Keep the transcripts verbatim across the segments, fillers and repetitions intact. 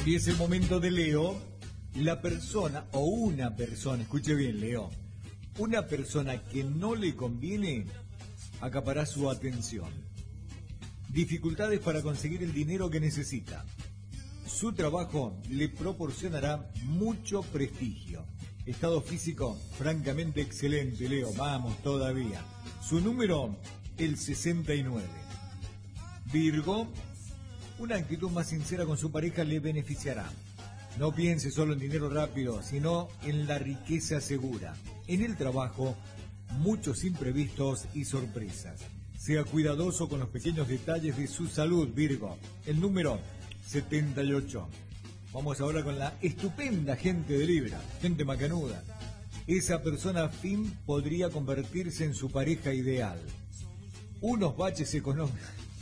Y es el momento de Leo. La persona o una persona, escuche bien, Leo, una persona que no le conviene acapará su atención. Dificultades para conseguir el dinero que necesita. Su trabajo le proporcionará mucho prestigio. Estado físico francamente excelente, Leo, vamos todavía. Su número, el sesenta y nueve. Virgo, una actitud más sincera con su pareja le beneficiará. No piense solo en dinero rápido, sino en la riqueza segura. En el trabajo, muchos imprevistos y sorpresas. Sea cuidadoso con los pequeños detalles de su salud, Virgo. El número setenta y ocho. Vamos ahora con la estupenda gente de Libra, gente macanuda. Esa persona afín podría convertirse en su pareja ideal. Unos baches económicos.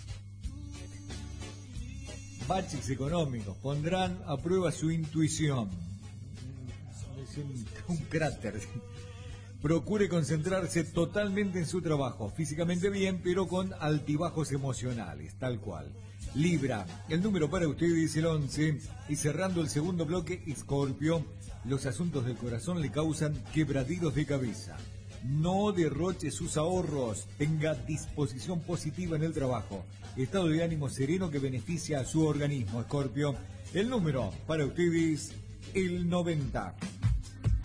Baches económicos pondrán a prueba su intuición. Es un, un cráter. Procure concentrarse totalmente en su trabajo, físicamente bien, pero con altibajos emocionales, tal cual. Libra, el número para usted es el once, y cerrando el segundo bloque, Escorpio, los asuntos del corazón le causan quebradidos de cabeza. No derroche sus ahorros, tenga disposición positiva en el trabajo, estado de ánimo sereno que beneficia a su organismo, Escorpio. El número para ustedes, el noventa.